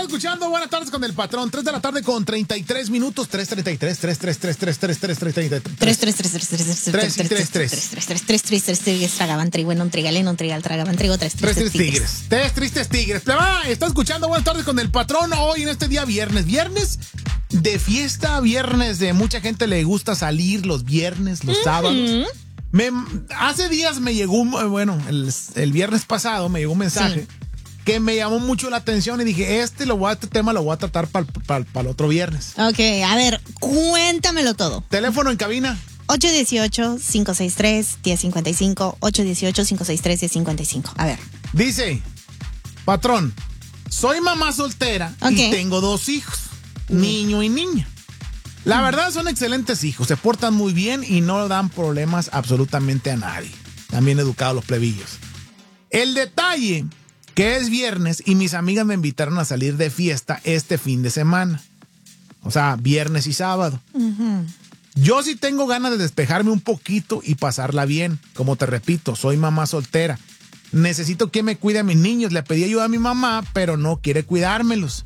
escuchando Buenas tardes con el patrón. 3 de la tarde con 33 minutos. 3:33, 3. Tragaban trigo, no trigalen, no trigal, tragaban trigo, tres tristes tigres. Tres tristes tigres. Está escuchando Buenas tardes con el patrón hoy en este día viernes. Viernes de fiesta, viernes de mucha gente le gusta salir los viernes, los sábados. Hace días me llegó, el viernes pasado me llegó un mensaje que me llamó mucho la atención y dije, este tema lo voy a tratar para el otro viernes. Ok, a ver, cuéntamelo todo. Teléfono en cabina. 818-563-1055, 818-563-1055. A ver. Dice, patrón, soy mamá soltera y tengo 2 hijos, niño y niña. La verdad son excelentes hijos, se portan muy bien y no dan problemas absolutamente a nadie. También educados los plebillos. El detalle que es viernes y mis amigas me invitaron a salir de fiesta este fin de semana. O sea, viernes y sábado. Yo sí tengo ganas de despejarme un poquito y pasarla bien. Como te repito, soy mamá soltera. Necesito que me cuide a mis niños. Le pedí ayuda a mi mamá, pero no quiere cuidármelos.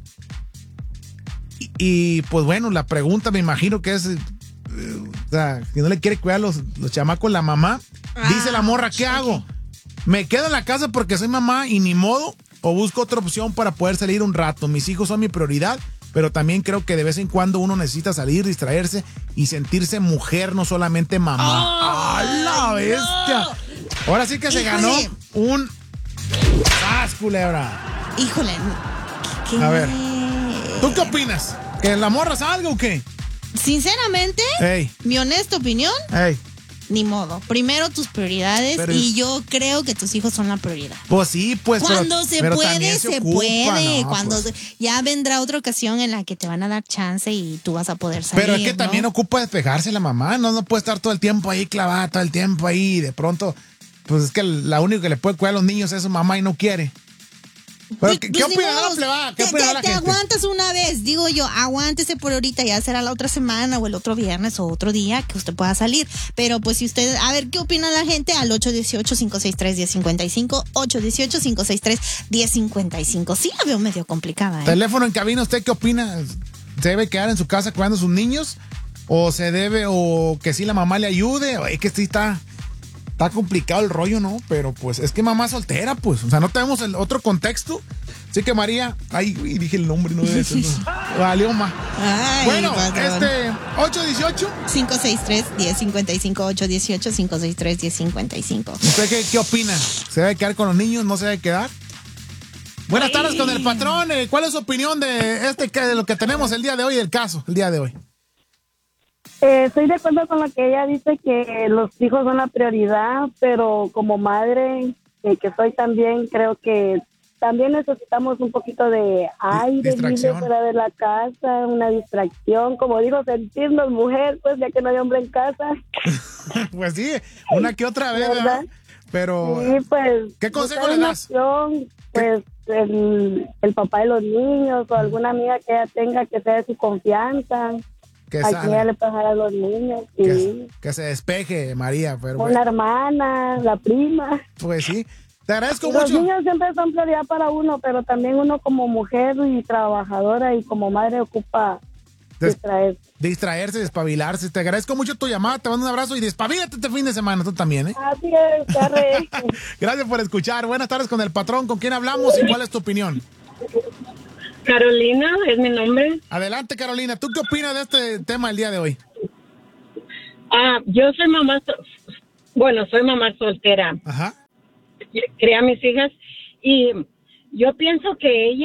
Y pues bueno, la pregunta me imagino que es, o sea, que no le quiere cuidar los chamacos la mamá. Dice la morra, ¿qué hago? ¿Me quedo en la casa porque soy mamá y ni modo? ¿O busco otra opción para poder salir un rato? Mis hijos son mi prioridad, pero también creo que de vez en cuando uno necesita salir, distraerse y sentirse mujer, no solamente mamá. ¡A la bestia! Ahora sí que se ganó un... ¡Sas, culebra! Híjole. A ver, ¿tú qué opinas? ¿Que la morra salga o qué? Sinceramente, mi honesta opinión, ni modo. Primero tus prioridades y yo creo que tus hijos son la prioridad. Pues sí, pues. Cuando se puede, se puede. No, Cuando ya vendrá otra ocasión en la que te van a dar chance y tú vas a poder salir. Pero es que también ocupa despejarse la mamá. No puede estar todo el tiempo ahí clavada, todo el tiempo ahí. De pronto, pues es que la única que le puede cuidar a los niños es su mamá y no quiere. Pero, ¿qué opina la plebada? ¿Qué opina la gente? Te aguantas una vez, digo yo, aguántese por ahorita, ya será la otra semana o el otro viernes o otro día que usted pueda salir. Pero pues si usted, a ver, ¿qué opina la gente? Al 818-563-1055, 818-563-1055. Sí la veo medio complicada, ¿eh? Teléfono en cabina, ¿usted qué opina? ¿Se debe quedar en su casa cuidando a sus niños? ¿O se debe, o que sí la mamá le ayude? Es que sí está complicado el rollo, ¿no? Pero pues es que mamá soltera, pues. O sea, no tenemos el otro contexto. Así que María, ay, dije el nombre, no es eso. No. Valió más. Bueno, patrón. 818-563-1055, 818-563-1055. ¿Usted qué opina? ¿Se debe quedar con los niños? ¿No se debe quedar? Buenas tardes con el patrón. ¿Cuál es su opinión de lo que tenemos el día de hoy, el caso, el día de hoy? Estoy de acuerdo con lo que ella dice, que los hijos son la prioridad, pero como madre, que soy también, creo que también necesitamos un poquito de aire libre fuera de la casa, una distracción, como digo, sentirnos mujer, pues ya que no hay hombre en casa. Pues sí, una que otra vez, ¿verdad? Pero, sí, pues, ¿qué consejo le das? Pues el papá de los niños o alguna amiga que ella tenga que sea de su confianza. Aquí ya le pasar a los niños. Sí. Que se despeje, María. Pero con la hermana, la prima. Pues sí. Te agradezco mucho. Los niños siempre son prioridad para uno, pero también uno como mujer y trabajadora y como madre ocupa distraerse, despabilarse. Te agradezco mucho tu llamada. Te mando un abrazo y despabilate este fin de semana. Tú también, ¿eh? Así es, Carre. Gracias por escuchar. Buenas tardes con el patrón. ¿Con quién hablamos y cuál es tu opinión? Carolina es mi nombre. Adelante, Carolina. ¿Tú qué opinas de este tema el día de hoy? Yo soy soy mamá soltera. Ajá. Crié a mis hijas y yo pienso que ella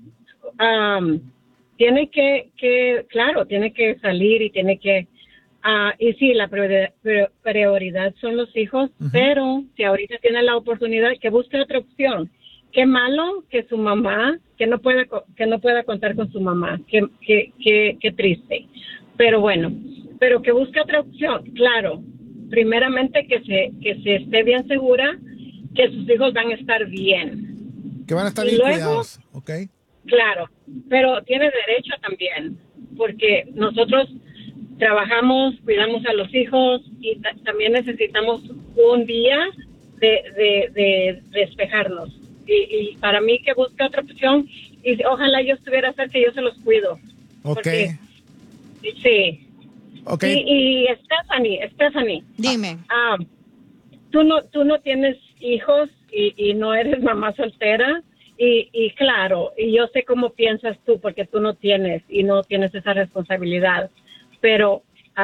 tiene que salir y tiene que... y sí, la prioridad son los hijos, pero si ahorita tiene la oportunidad, que busque otra opción. Qué malo que su mamá, que no pueda contar con su mamá, qué triste. Pero bueno, pero que busque otra opción. Claro, primeramente que se esté bien segura que sus hijos van a estar bien. Que van a estar bien cuidados, ¿ok? Claro, pero tiene derecho también, porque nosotros trabajamos, cuidamos a los hijos y también necesitamos un día de despejarnos. Y para mí que busque otra opción y ojalá yo estuviera cerca y yo se los cuido. Ok. Porque, sí. Okay. Y Stephanie. Dime. Tú no tienes hijos y no eres mamá soltera. Y claro, y yo sé cómo piensas tú, porque tú no tienes esa responsabilidad. Pero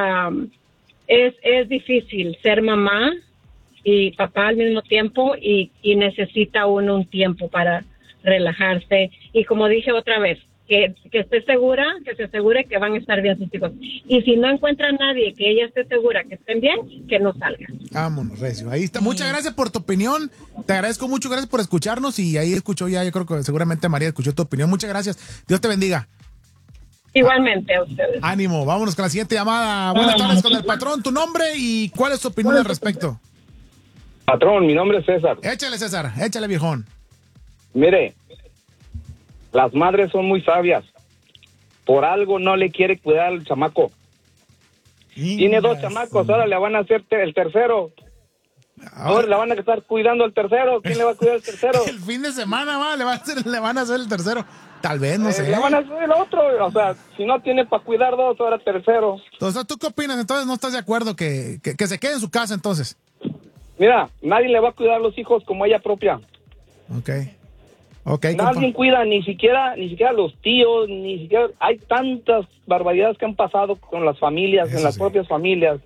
es difícil ser mamá y papá al mismo tiempo y necesita uno un tiempo para relajarse. Y como dije otra vez, que se asegure que van a estar bien sus hijos. Y si no encuentra a nadie que ella esté segura que estén bien, que no salga. Vámonos, Recio. Ahí está. Muchas gracias por tu opinión. Te agradezco mucho. Gracias por escucharnos. Y ahí escuchó ya, yo creo que seguramente María escuchó tu opinión. Muchas gracias. Dios te bendiga. Igualmente a ustedes. Ánimo. Vámonos con la siguiente llamada. Buenas tardes con el patrón. Tu nombre y cuál es tu opinión al respecto. Patrón, mi nombre es César. Échale, César. Échale, viejón. Mire, las madres son muy sabias. Por algo no le quiere cuidar al chamaco. Tiene 2 chamacos, ahora le van a hacer el tercero. Ahora le van a estar cuidando al tercero. ¿Quién le va a cuidar al tercero? El fin de semana le van a hacer el tercero. Tal vez, no sé. Le van a hacer el otro. O sea, si no tiene para cuidar 2, ahora tercero. Entonces, ¿tú qué opinas? Entonces, ¿no estás de acuerdo que se quede en su casa entonces? Mira, nadie le va a cuidar a los hijos como ella propia. Ok, nadie cuida, ni siquiera los tíos, ni siquiera. Hay tantas barbaridades que han pasado con las familias, en las propias familias.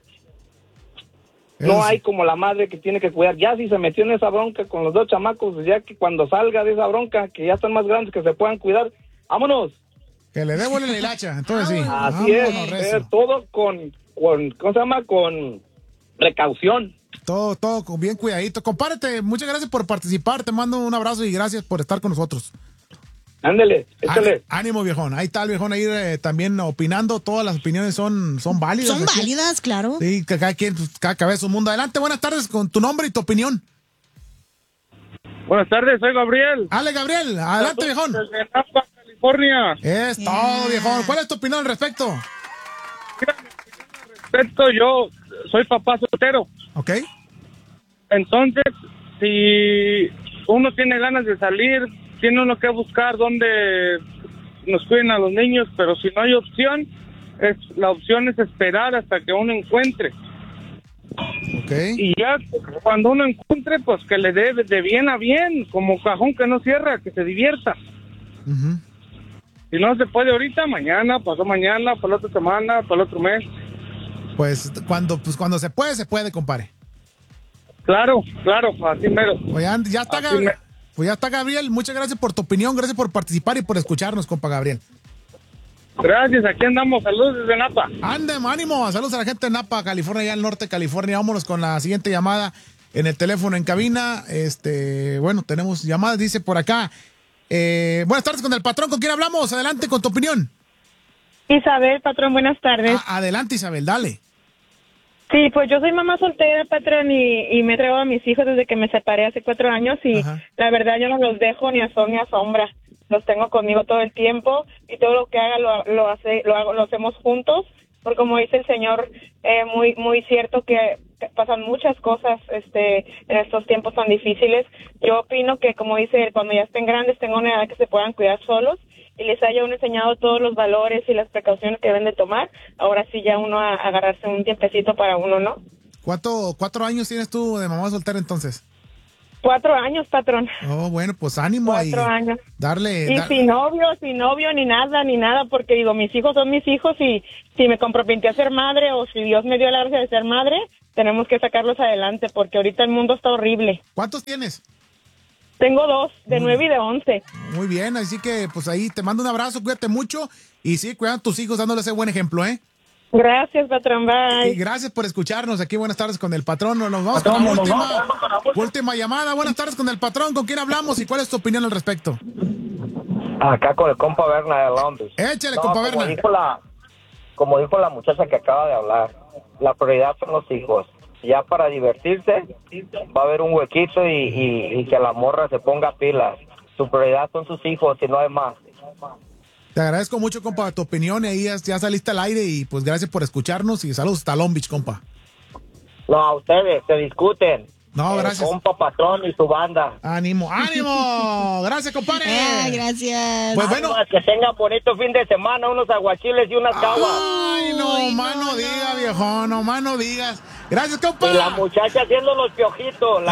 No hay como la madre que tiene que cuidar. Ya si se metió en esa bronca con los 2 chamacos, ya que cuando salga de esa bronca, que ya están más grandes, que se puedan cuidar, ¡vámonos! Que le devuelven la hilacha, entonces sí. Así es, todo con, ¿cómo se llama? Con precaución. Todo bien cuidadito. Compárate, muchas gracias por participar. Te mando un abrazo y gracias por estar con nosotros. Ándele, échale. Ánimo, viejón. Ahí está el viejón ahí también opinando. Todas las opiniones son válidas. Son válidas, claro. Sí, que cada quien, cada cabeza un mundo. Adelante, buenas tardes con tu nombre y tu opinión. Buenas tardes, soy Gabriel. Ale, Gabriel, adelante, viejón. Desde Napa, California. Es todo, viejón. ¿Cuál es tu opinión al respecto? Mira, mi opinión al respecto, yo soy papá soltero. Ok. Entonces, si uno tiene ganas de salir, tiene uno que buscar dónde nos cuiden a los niños, pero si no hay opción, la opción es esperar hasta que uno encuentre. Okay. Y ya cuando uno encuentre, pues que le dé de bien a bien, como cajón que no cierra, que se divierta. Si no se puede ahorita, mañana, pasó mañana, para la otra semana, para el otro mes. Pues cuando se puede, compadre. Claro, así mero. Oigan, ya está Gabriel, muchas gracias por tu opinión, gracias por participar y por escucharnos, compa Gabriel. Gracias, aquí andamos, saludos desde Napa. Ánimo, saludos a la gente de Napa, California, allá al norte de California. Vámonos con la siguiente llamada en el teléfono en cabina. Bueno, tenemos llamadas, dice por acá. Buenas tardes con el patrón, ¿con quién hablamos? Adelante con tu opinión. Isabel, patrón, buenas tardes. Adelante, Isabel, dale. Sí, pues yo soy mamá soltera, patrón, y me traigo a mis hijos desde que me separé hace 4 años y la verdad yo no los dejo ni a sol ni a sombra. Los tengo conmigo todo el tiempo y todo lo que haga lo hacemos juntos, porque como dice el señor, muy cierto que pasan muchas cosas en estos tiempos tan difíciles. Yo opino que, como dice él, cuando ya estén grandes, tengan una edad que se puedan cuidar solos y les haya uno enseñado todos los valores y las precauciones que deben de tomar, ahora sí ya uno a agarrarse un tiempecito para uno, ¿no? ¿Cuatro años tienes tú de mamá soltera entonces? 4 años, patrón. Oh, bueno, pues ánimo 4 años. Darle. Y sin novio, ni nada, porque digo, mis hijos son mis hijos y si me comprometí a ser madre o si Dios me dio la gracia de ser madre, tenemos que sacarlos adelante porque ahorita el mundo está horrible. ¿Cuántos tienes? Tengo 2, de 9 y de 11. Muy bien, así que pues ahí te mando un abrazo, cuídate mucho y sí, cuida a tus hijos dándoles ese buen ejemplo, ¿eh? Gracias, patrón, bye. Y gracias por escucharnos aquí, buenas tardes con el patrón. Nos vamos con la última llamada. Buenas tardes con el patrón, ¿con quién hablamos y cuál es tu opinión al respecto? Acá con el compa Berna de Londres. Échale, compa Berna. Como dijo la muchacha que acaba de hablar, la prioridad son los hijos. Ya para divertirse va a haber un huequito y que la morra se ponga pilas. Su prioridad son sus hijos y no hay más. Te agradezco mucho, compa, tu opinión y ahí ya saliste al aire y pues gracias por escucharnos y saludos hasta Long Beach, compa. No, a ustedes se discuten. No, gracias. Compa Patrón y su banda. ¡Ánimo! Gracias, compadre. Gracias. Pues bueno. Que tengan bonito fin de semana, unos aguachiles y unas caguas. Ay, no, no digas, viejo, no digas. Gracias, compadre. Y la muchacha haciendo los piojitos,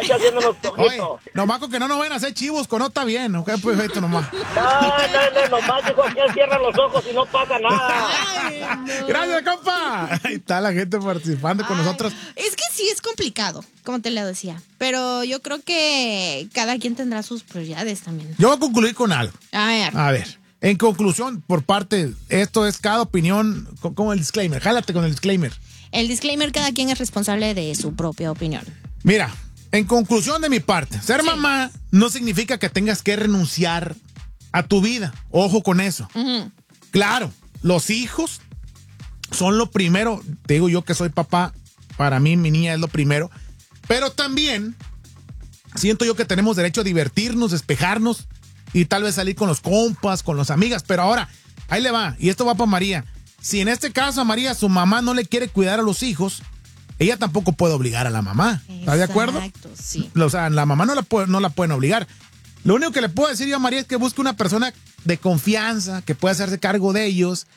Oye, nomás con que no nos vayan a hacer chivos, con no está bien, ¿ok? Pues esto nomás. No, nomás dijo que él cierra los ojos y no pasa nada. Ay, no. Gracias, compa. Ahí está la gente participando con nosotros. Es que sí es complicado, como te lo decía. Pero yo creo que cada quien tendrá sus prioridades también. Yo voy a concluir con algo. A ver. En conclusión, por parte, esto es cada opinión, como el disclaimer. Jálate con el disclaimer. El disclaimer, cada quien es responsable de su propia opinión. Mira, en conclusión de mi parte, ser mamá no significa que tengas que renunciar a tu vida. Ojo con eso. Uh-huh. Claro, los hijos son lo primero. Te digo yo que soy papá, para mí mi niña es lo primero. Pero también siento yo que tenemos derecho a divertirnos, despejarnos y tal vez salir con los compas, con las amigas. Pero ahora, ahí le va, y esto va para María. Si en este caso a María su mamá no le quiere cuidar a los hijos, ella tampoco puede obligar a la mamá. ¿Estás de acuerdo? Exacto, sí. O sea, la mamá no la pueden obligar. Lo único que le puedo decir yo a María es que busque una persona de confianza, que pueda hacerse cargo de ellos.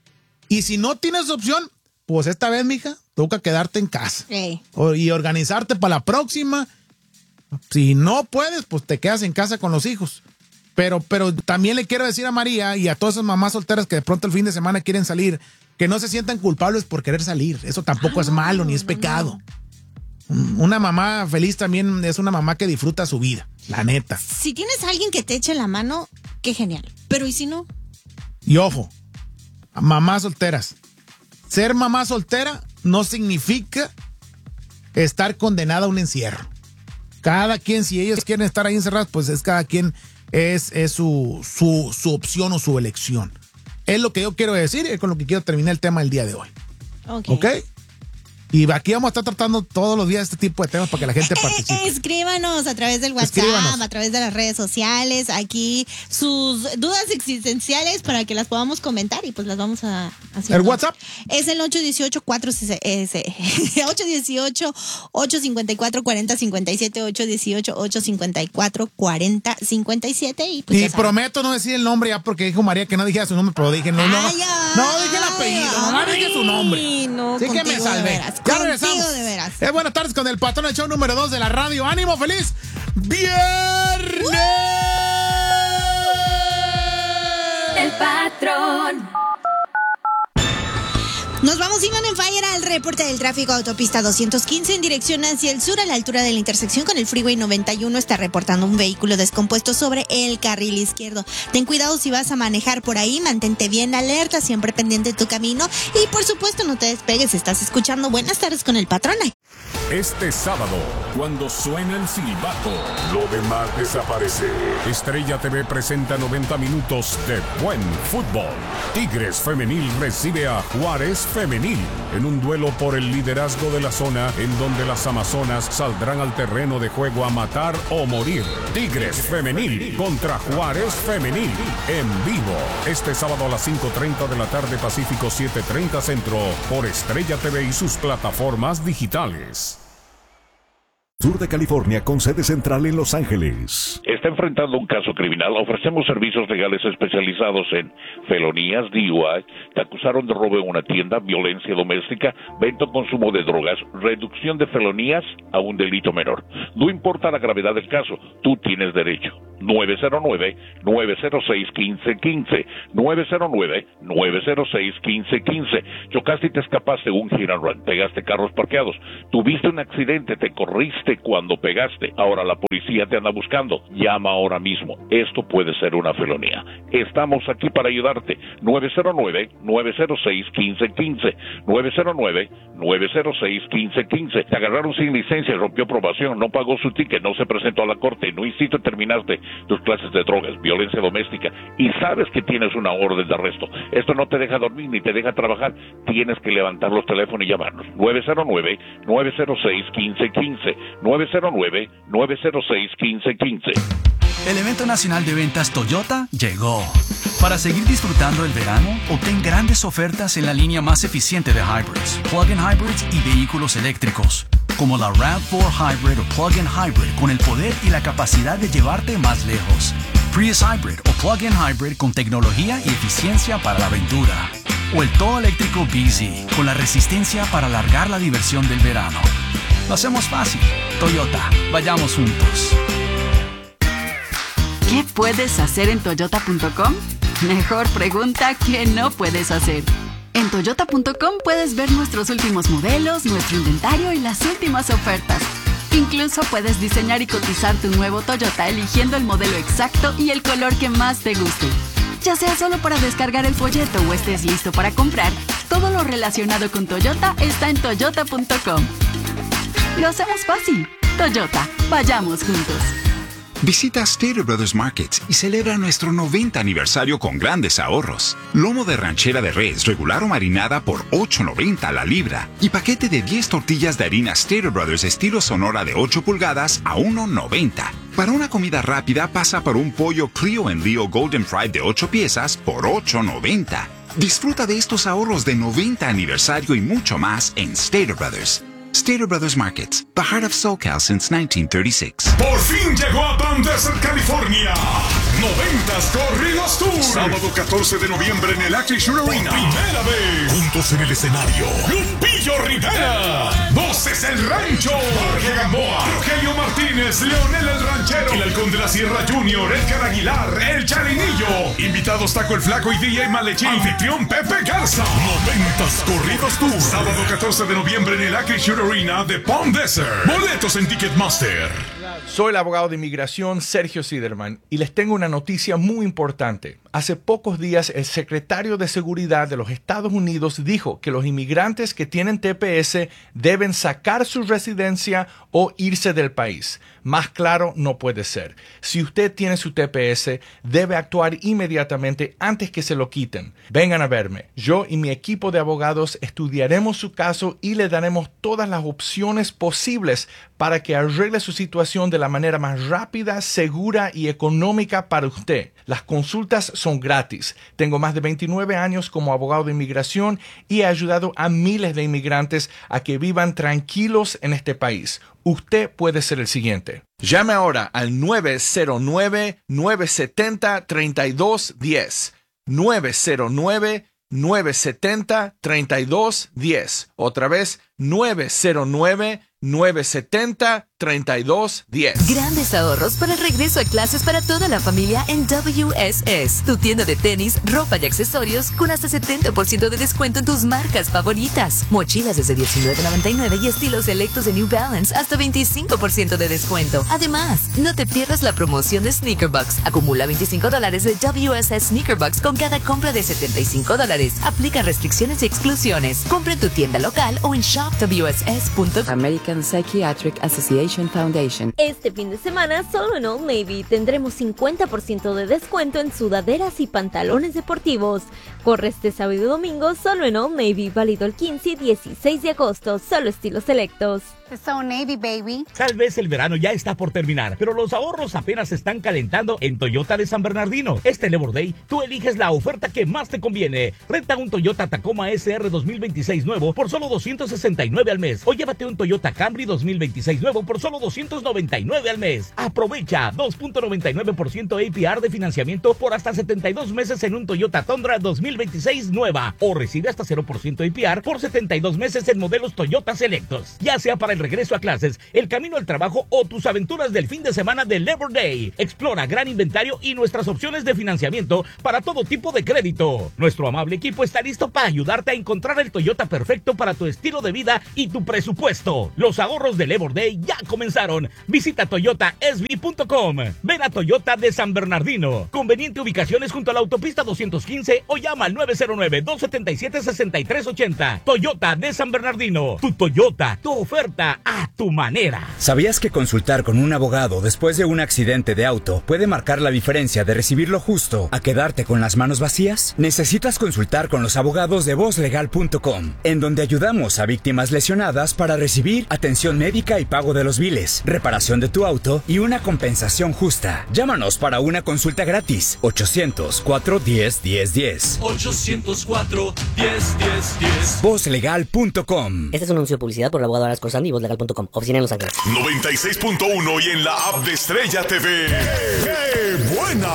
Y si no tienes opción, pues esta vez, mija, toca quedarte en casa. Y organizarte para la próxima. Si no puedes, pues te quedas en casa con los hijos. Pero también le quiero decir a María y a todas esas mamás solteras que de pronto el fin de semana quieren salir, que no se sientan culpables por querer salir. Eso tampoco es malo ni es pecado. Una mamá feliz también es una mamá que disfruta su vida, la neta. Si tienes a alguien que te eche la mano, qué genial. Pero ¿y si no? Y ojo, mamás solteras. Ser mamá soltera no significa estar condenada a un encierro. Cada quien, si ellos quieren estar ahí encerrados, pues es cada quien, es su opción o su elección. Es lo que yo quiero decir, es con lo que quiero terminar el tema del día de hoy. ¿Ok? Y aquí vamos a estar tratando todos los días este tipo de temas para que la gente participe. Escríbanos a través del WhatsApp, a través de las redes sociales, aquí sus dudas existenciales para que las podamos comentar y pues las vamos a hacer. ¿El WhatsApp? Es el 818-854-4057, 818-854-4057 y pues y prometo no decir el nombre ya porque dijo María que no dijera su nombre, pero dije no dije el apellido, nomás dije su nombre. No, sí que me salvé. Ya regresamos. De veras. Buenas tardes con el patrón del show número 2 de la radio. ¡Ánimo, feliz viernes! El patrón. Nos vamos, Iván en Fire, al reporte del tráfico. Autopista 215 en dirección hacia el sur, a la altura de la intersección con el Freeway 91, está reportando un vehículo descompuesto sobre el carril izquierdo. Ten cuidado si vas a manejar por ahí, mantente bien alerta, siempre pendiente de tu camino y por supuesto no te despegues, estás escuchando Buenas tardes con el patrón. Este sábado, cuando suena el silbato, lo demás desaparece. Estrella TV presenta 90 minutos de buen fútbol. Tigres Femenil recibe a Juárez Femenil en un duelo por el liderazgo de la zona, en donde las amazonas saldrán al terreno de juego a matar o morir. Tigres Femenil contra Juárez Femenil en vivo. Este sábado a las 5:30 de la tarde, Pacífico 7:30 Centro, por Estrella TV y sus plataformas digitales. Sur de California, con sede central en Los Ángeles. Está enfrentando un caso criminal. Ofrecemos servicios legales especializados en felonías, DUI. Te acusaron de robo en una tienda, violencia doméstica, venta o consumo de drogas, reducción de felonías a un delito menor. No importa la gravedad del caso, tú tienes derecho. 909-906-1515. 909-906-1515. Chocaste y te escapaste un hit and run. Pegaste carros parqueados. Tuviste un accidente, te corriste cuando pegaste. Ahora la policía te anda buscando. Llama ahora mismo. Esto puede ser una felonía. Estamos aquí para ayudarte. 909-906-1515. 909-906-1515. Te agarraron sin licencia, rompió probación, no pagó su ticket, no se presentó a la corte, no hiciste, terminaste tus clases de drogas, violencia doméstica y sabes que tienes una orden de arresto. Esto no te deja dormir ni te deja trabajar. Tienes que levantar los teléfonos y llamarnos. 909-906-1515. 909-906-1515. El evento nacional de ventas Toyota llegó. Para seguir disfrutando el verano, obtén grandes ofertas en la línea más eficiente de hybrids, plug-in hybrids y vehículos eléctricos. como la RAV4 Hybrid o Plug-in Hybrid con el poder y la capacidad de llevarte más lejos. Prius Hybrid o Plug-in Hybrid con tecnología y eficiencia para la aventura. O el todo eléctrico BZ con la resistencia para alargar la diversión del verano. Lo hacemos fácil. Toyota, vayamos juntos. ¿Qué puedes hacer en Toyota.com? Mejor pregunta que no puedes hacer. En Toyota.com puedes ver nuestros últimos modelos, nuestro inventario y las últimas ofertas. Incluso puedes diseñar y cotizar tu nuevo Toyota eligiendo el modelo exacto y el color que más te guste. Ya sea solo para descargar el folleto o estés listo para comprar, todo lo relacionado con Toyota está en Toyota.com. Lo hacemos fácil. Toyota, vayamos juntos. Visita Stater Brothers Markets y celebra nuestro 90 aniversario con grandes ahorros. Lomo de ranchera de res regular o marinada por $8.90 la libra. Y paquete de 10 tortillas de harina Stater Brothers estilo Sonora de 8 pulgadas a $1.90. Para una comida rápida pasa por un pollo Clio en Leo Golden Fried de 8 piezas por $8.90. Disfruta de estos ahorros de 90 aniversario y mucho más en Stater Brothers. Stater Brothers Markets, the heart of SoCal since 1936. Por fin llegó a Palm Desert, California. 90s Corridos Tour. Sábado 14 de noviembre en el Acrisure Arena. Por primera vez. Juntos en el escenario. Lupillo Rivera. Voces El Rancho. Jorge Gamboa. Rogelio Martínez. Leonel El Ranchero. El Halcón de la Sierra Junior. Edgar Aguilar. El Chalinillo. Invitados Taco el Flaco y DJ Malechín. Anfitrión Pepe Garza. 90s Corridos Tour. Sábado 14 de noviembre en el Acrisure Arena de Palm Desert. Boletos en Ticketmaster. Soy el abogado de inmigración Sergio Siderman y les tengo una noticia muy importante. Hace pocos días el secretario de Seguridad de los Estados Unidos dijo que los inmigrantes que tienen TPS deben sacar su residencia o irse del país. Más claro no puede ser. Si usted tiene su TPS, debe actuar inmediatamente antes que se lo quiten. Vengan a verme. Yo y mi equipo de abogados estudiaremos su caso y le daremos todas las opciones posibles para que arregle su situación de la manera más rápida, segura y económica para usted. Las consultas son gratis. Tengo más de 29 años como abogado de inmigración y he ayudado a miles de inmigrantes a que vivan tranquilos en este país. Usted puede ser el siguiente. Llame ahora al 909-970-3210. 909-970-3210. Otra vez, 909-970-3210. Grandes ahorros para el regreso a clases para toda la familia en WSS. Tu tienda de tenis, ropa y accesorios con hasta 70% de descuento en tus marcas favoritas. Mochilas desde $19.99 y estilos selectos de New Balance hasta 25% de descuento. Además, no te pierdas la promoción de Sneaker Bucks. Acumula $25 de WSS Sneaker Bucks con cada compra de $75. Aplica restricciones y exclusiones. Compra en tu tienda local o en shopwss.com. American Psychiatric Association Foundation. Este fin de semana, solo en Old Navy, tendremos 50% de descuento en sudaderas y pantalones deportivos. Corre este sábado y domingo solo en Old Navy, válido el 15 y 16 de agosto, solo estilos selectos. It's Old Navy, baby. Tal vez el verano ya está por terminar, pero los ahorros apenas se están calentando en Toyota de San Bernardino. Este Labor Day, tú eliges la oferta que más te conviene. Renta un Toyota Tacoma SR 2026 nuevo por solo $269 al mes. O llévate un Toyota Camry 2026 nuevo por solo $299 al mes. Aprovecha 2.99% APR de financiamiento por hasta 72 meses en un Toyota Tundra 2026 nueva. O recibe hasta 0% APR por 72 meses en modelos Toyota selectos. Ya sea para el regreso a clases, el camino al trabajo o tus aventuras del fin de semana de Labor Day. Explora gran inventario y nuestras opciones de financiamiento para todo tipo de crédito. Nuestro amable equipo está listo para ayudarte a encontrar el Toyota perfecto para tu estilo de vida y tu presupuesto. Los ahorros de Labor Day ya comenzaron. Visita toyotasv.com. Ven a Toyota de San Bernardino. Conveniente ubicaciones junto a la autopista 215 o llama al 909-277-6380. Toyota de San Bernardino. Tu Toyota, tu oferta a tu manera. ¿Sabías que consultar con un abogado después de un accidente de auto puede marcar la diferencia de recibir lo justo a quedarte con las manos vacías? Necesitas consultar con los abogados de VozLegal.com, en donde ayudamos a víctimas lesionadas para recibir atención médica y pago de los los biles, reparación de tu auto y una compensación justa. Llámanos para una consulta gratis. 800-410-1010. 800-410-1010. Vozlegal.com. Este es un anuncio de publicidad por el abogado Aras Corsandi y Vozlegal.com. Oficina en Los Ángeles. 96.1 y en la app de Estrella TV. ¡Qué buena!